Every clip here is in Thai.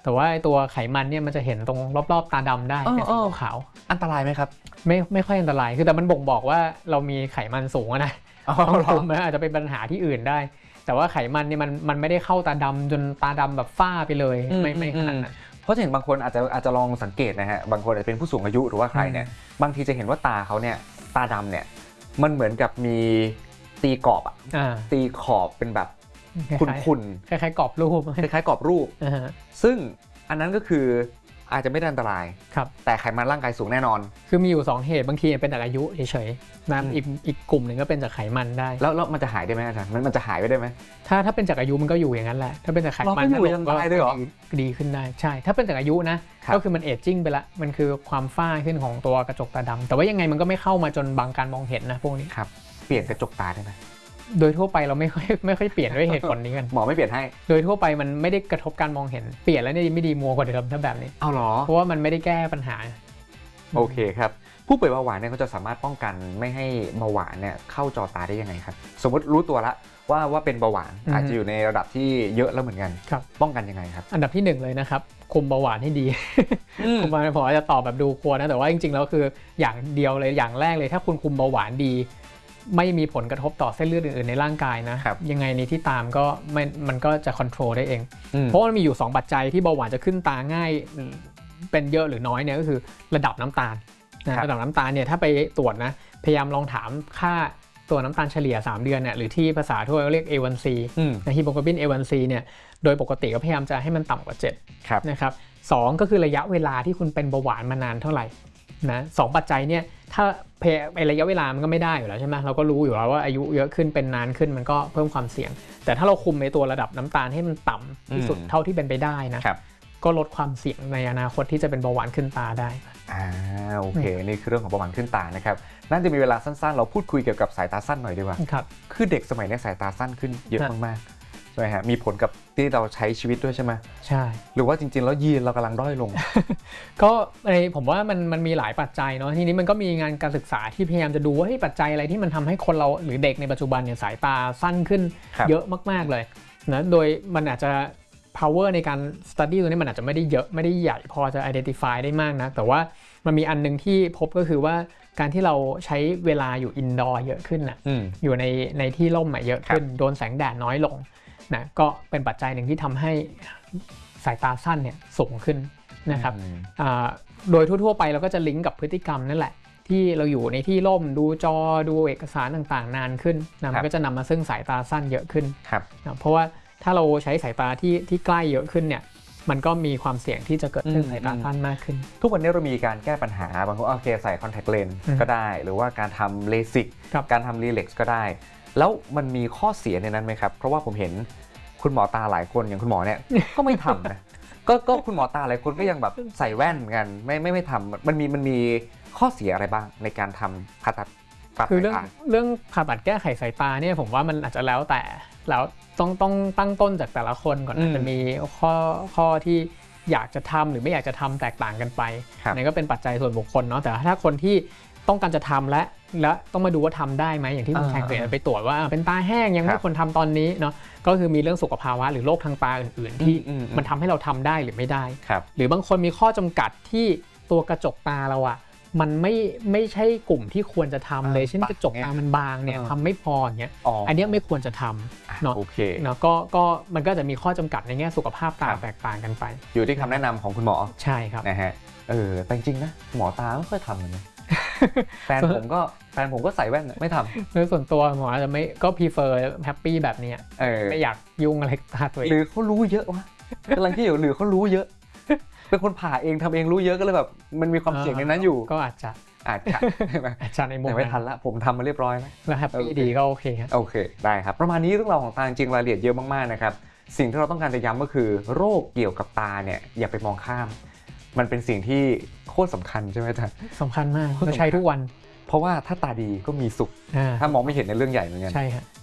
แต่ว่าตัวไขมันเนี่ยมันจะเห็นตรงรอบๆตาดำได้เป็นสีขาวอันตรายไหมครับไม่ค่อยอันตรายคือแต่มันบ่งบอกว่าเรามีไขมันสูงนะต้องคุมนะอาจจะเป็นปัญหาที่อื่นได้แต่ว่าไขมันเนี่ยมันไม่ได้เข้าตาดำจนตาดำแบบฝ้าไปเลยไม่ขนาดนั้นเพราะเห็นบางคนอาจจะลองสังเกตนะฮะบางคนอาจจะเป็นผู้สูงอายุหรือว่าใครเนี่ยบางทีจะเห็นว่าตาเขาเนี่ยตาดำเนี่ยมันเหมือนกับมีตีกรอบตีขอบเป็นแบบขุ่นคล้ายๆกรอบรูปคล้ายๆกรอบรูปซึ่งอันนั้นก็คืออาจจะไม่ได้อันตรายแต่ไขมันร่างกายสูงแน่นอนคือมีอยู่2เหตุบางทีเป็นจากอายุเฉยๆนะอีกกลุ่มหนึ่งก็เป็นจากไขมันได้แล้วมันจะหายได้ไหมอาจารย์มันจะหายไปได้ไหมถ้าเป็นจากอายุมันก็อยู่อย่างนั้นแหละถ้าเป็นจากไขมันก็ดีขึ้นได้ใช่ถ้าเป็นจากอายุนะก็คือมันเอจจิ้งไปละมันคือความฝ้าขึ้นของตัวกระจกตาดำแต่ว่ายังไงมันก็ไม่เข้ามาจนบังการมองเห็นนะพวกนี้ครับเปลี่ยนกระจกตาได้ไหมโดยทั่วไปเราไม่ค่อยเปลี่ยนด้วยเหตุผลนี้กันหมอไม่เปลี่ยนให้โดยทั่วไปมันไม่ได้กระทบการมองเห็นเปลี่ยนแล้วเนี่ยไม่ดีมัวกว่าเดิมถ้าแบบนี้เอาหรอเพราะว่ามันไม่ได้แก้ปัญหาโอเคครับผู้ป่วยเบาหวานเนี่ยเขาจะสามารถป้องกันไม่ให้เบาหวานเนี่ยเข้าจอตาได้ยังไงครับสมมติรู้ตัวละว่าเป็นเบาหวานอาจจะอยู่ในระดับที่เยอะแล้วเหมือนกันป้องกันยังไงครับอันดับที่1เลยนะครับคุมเบาหวานให้ดีคุมเบาหวานผมอาจจะตอบแบบดูกลัวนะแต่ว่าจริงๆแล้วคืออย่างเดียวเลยอย่างแรกเลยถ้าคุณคุมเบาหวานดีไม่มีผลกระทบต่อเส้นเลือดอื่นๆในร่างกายนะยังไงในที่ตามก็มันก็จะควบคุมได้เองเพราะมันมีอยู่2ปัจจัยที่เบาหวานจะขึ้นตาง่ายเป็นเยอะหรือน้อยเนี่ยก็คือระดับน้ำตาลระดับน้ำตาลเนี่ยถ้าไปตรวจนะพยายามลองถามค่าตัวน้ำตาลเฉลี่ย3เดือนเนี่ยหรือที่ภาษาทั่วเรียก A1C นะฮีโมโกลบิน A1C เนี่ยโดยปกติก็พยายามจะให้มันต่ำกว่า7นะครับ2ก็คือระยะเวลาที่คุณเป็นเบาหวานมานานเท่าไหร่นะ2ปัจจัยเนี่ยถ้าระยะเวลามันก็ไม่ได้อยู่แล้วใช่ไหมเราก็รู้อยู่แล้วว่าอายุเยอะขึ้นเป็นนานขึ้นมันก็เพิ่มความเสี่ยงแต่ถ้าเราคุมในตัวระดับน้ำตาลให้มันต่ำที่สุดเท่าที่เป็นไปได้นะก็ลดความเสี่ยงในอนาคตที่จะเป็นเบาหวานขึ้นตาได้โอเคนี่คือเรื่องของเบาหวานขึ้นตานะครับน่าจะมีเวลาสั้นๆเราพูดคุยเกี่ยวกับสายตาสั้นหน่อยดีกว่าคือเด็กสมัยนี้สายตาสั้นขึ้นเยอะมากๆใช่ไหมฮะมีผลกับที่เราใช้ชีวิตด้วยใช่ไหมใช่หรือว่าจริงๆแล้วยีนเรากำลังด้อยลงก็ผมว่ามันมีหลายปัจจัยเนาะทีนี้มันก็มีงานการศึกษาที่พยายามจะดูว่าปัจจัยอะไรที่มันทำให้คนเราหรือเด็กในปัจจุบันเนี่ยสายตาสั้นขึ้นเยอะมากๆเลยนะโดยมันอาจจะ power ในการ study ตัวนี้มันอาจจะไม่ได้เยอะไม่ได้ใหญ่พอจะ identify ได้มากนะแต่ว่ามันมีอันนึงที่พบก็คือว่าการที่เราใช้เวลาอยู่ indoor เยอะขึ้นนะอยู่ในที่ร่มเยอะขึ้นโดนแสงแดดน้อยลงนะก็เป็นปัจจัยหนึ่งที่ทำให้สายตาสั้นเนี่ยสูงขึ้นนะครับโดยทั่วๆไปเราก็จะลิงก์กับพฤติกรรมนั่นแหละที่เราอยู่ในที่ร่มดูจอดูเอกสารต่างๆนานขึ้นนะมันก็จะนำมาซึ่งสายตาสั้นเยอะขึ้นนะเพราะว่าถ้าเราใช้สายตาที่ใกล้เยอะขึ้นเนี่ยมันก็มีความเสี่ยงที่จะเกิดขึ้นสายตาสั้นมากขึ้นทุกวันนี้เรามีการแก้ปัญหาบางคนโอเคใส่คอนแทคเลนส์ก็ได้หรือว่าการทำเลสิกการทำรีเล็กซ์ก็ได้แล้วมันมีข้อเสียในนั้นไหมครับเพราะว่าผมเห็นคุณหมอตาหลายคนอย่างคุณหมอเนี่ยก็ไม่ทำนะก็คุณหมอตาหลายคนก็ยังแบบใส่แว่นกันไม่ทำมันมีข้อเสียอะไรบ้างในการทำผ่าตัดคือเรื่องผ่าตัดแก้ไขสายตาเนี่ยผมว่ามันอาจจะแล้วแต่แล้วต้องตั้งต้นจากแต่ละคนก่อนอาจจะมีข้อที่อยากจะทำหรือไม่อยากจะทำแตกต่างกันไปนี่ก็เป็นปัจจัยส่วนบุคคลเนาะแต่ถ้าคนที่ต้องการจะทำและต้องมาดูว่าทำได้ไหมอย่างที่คุณแทนเคยไปตรวจว่าเป็นตาแห้งยังไม่ควรทำตอนนี้เนาะก็คือมีเรื่องสุขภาวะหรือโรคทางตาอื่นๆที่มันทำให้เราทำได้หรือไม่ได้หรือบางคนมีข้อจำกัดที่ตัวกระจกตาเราอะมันไม่ใช่กลุ่มที่ควรจะทำเลยเช่นกระจกตามันบางเนี่ยทำไม่พออย่างเงี้ยอันนี้ไม่ควรจะทำเนาะเนาะก็มันก็จะมีข้อจำกัดในแง่สุขภาพตาแตกต่างกันไปอยู่ที่คำแนะนำของคุณหมอใช่ครับนะฮะแต่จริงๆนะหมอตาไม่ค่อยทำเลยแฟนผมก็ใส่แว่นไม่ทำโดยส่วนตัวหมอจะไม่ก็ prefer แฮปปี้แบบนี้ไม่อยากยุ่งอะไรตาตัวเองหรือเขารู้เยอะวะกำลังที่อยู่หรือเขารู้เยอะเป็นคนผ่าเองทำเองรู้เยอะก็เลยแบบมันมีความเสี่ยงในนั้นอยู่ก็อาจจะใช่ไหมอาจจะในมุมแต่ไม่ทันละผมทำมาเรียบร้อยแล้วแฮปปี้ดีก็โอเคโอเคได้ครับประมาณนี้เรื่องราวของตาจริงรายละเอียดเยอะมากๆนะครับสิ่งที่เราต้องการจะย้ำก็คือโรคเกี่ยวกับตาเนี่ยอย่าไปมองข้ามมันเป็นสิ่งที่โคตรสำคัญใช่ไหมจ๊ะสำคัญมากเราใช้ทุกวันเพราะว่าถ้าตาดีก็มีสุขถ้ามองไม่เห็นในเรื่องใหญ่เหมือนกันใช่ครับ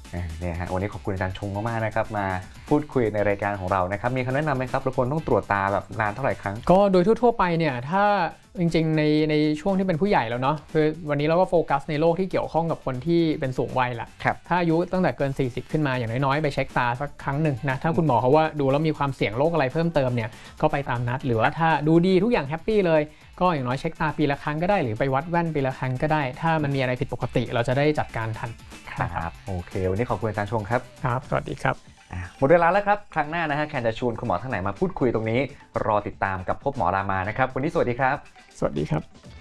เนี่ยฮะวันนี้ขอบคุณอาจารย์ชงมากๆนะครับมาพูดคุยในรายการของเรานะครับมีคำแนะนำไหมครับเราควรต้องตรวจตาแบบนานเท่าไหร่ครั้งก็โดยทั่วๆไปเนี่ยถ้าจริงๆในช่วงที่เป็นผู้ใหญ่แล้วเนาะคือวันนี้เราก็โฟกัสในโรคที่เกี่ยวข้องกับคนที่เป็นสูงวัยละถ้าอายุตั้งแต่เกิน40ขึ้นมาอย่างน้อยๆไปเช็คตาสักครั้งหนึ่งนะถ้าคุณหมอเขาว่าดูแล้วมีความเสี่ยงโรคอะไรเพิ่มเติมเนี่ยก็ไปตามนัดหรือว่าถ้าดูดีทุกอย่างแฮปปี้เลยก็อย่างน้อยเช็คตาปีละครั้งก็ได้หรือไปวัดแว่นปีละครั้งก็ได้ถ้ามันมีอะไรผิดปกติเราจะได้จัดการทันครับโอเควันนี้ขอบคุณอาจารย์ชงครับครับสวัสดีครับหมดเวลาแล้วครับครั้งหน้านะฮะแคนจะชวนคุณหมอท่านไหนมาพูดคุยตรงนี้รอติดตามกับพบหมอรามานะครับวันนี้สวัสดีครับสวัสดีครับ